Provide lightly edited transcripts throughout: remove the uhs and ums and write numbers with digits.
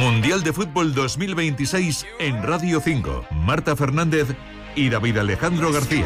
Mundial de Fútbol 2026 en Radio 5. Marta Fernández y David Alejandro García.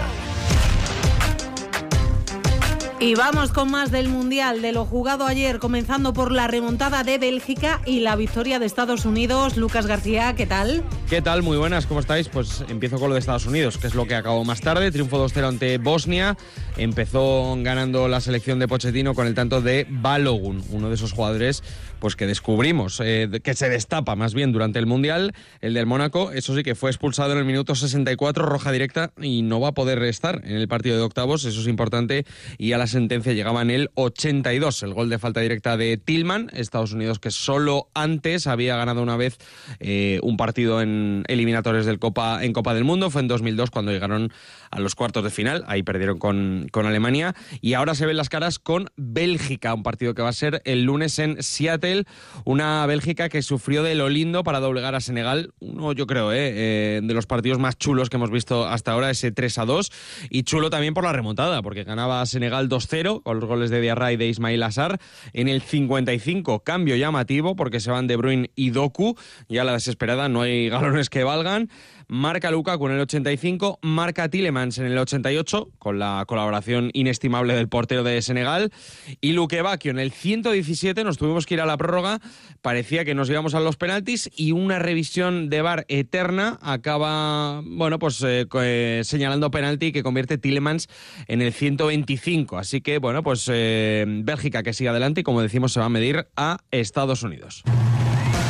Y vamos con más del Mundial, de lo jugado ayer, comenzando por la remontada de Bélgica y la victoria de Estados Unidos. Lucas García, ¿qué tal? ¿Qué tal? Muy buenas, ¿cómo estáis? Pues empiezo con lo de Estados Unidos, que es lo que acabó más tarde. Triunfo 2-0 ante Bosnia. Empezó ganando la selección de Pochettino con el tanto de Balogun, uno de esos jugadores pues que descubrimos, que se destapa más bien durante el Mundial, el del Mónaco. Eso sí, que fue expulsado en el minuto 64, roja directa, y no va a poder estar en el partido de octavos. Eso es importante, y a la sentencia llegaba en el 82, el gol de falta directa de Tillman. Estados Unidos, que solo antes había ganado una vez un partido en eliminatorios en Copa del Mundo, fue en 2002 cuando llegaron a los cuartos de final. Ahí perdieron con Alemania, y ahora se ven las caras con Bélgica, un partido que va a ser el lunes en Seattle. Una Bélgica que sufrió de lo lindo para doblegar a Senegal, uno, yo creo, de los partidos más chulos que hemos visto hasta ahora, ese 3-2, y chulo también por la remontada, porque ganaba a Senegal 2-0 con los goles de Diarra y de Ismail Assar en el 55. Cambio llamativo, porque se van De Bruyne y Doku, ya la desesperada, no hay galones que valgan. Marca Lukaku en el 85, marca Tielemans en el 88, con la colaboración inestimable del portero de Senegal, y Luke Bacchio en el 117, nos tuvimos que ir a la prórroga, parecía que nos íbamos a los penaltis, y una revisión de VAR eterna acaba, señalando penalti que convierte Tielemans en el 125, así que, Bélgica que sigue adelante y, como decimos, se va a medir a Estados Unidos.